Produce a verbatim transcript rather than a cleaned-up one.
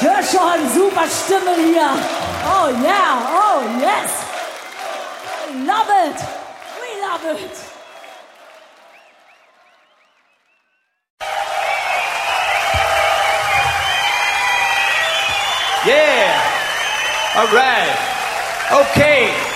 höre schon, super Stimme hier. Oh yeah, oh yes. We love it. We love it. Yeah. All right. Okay.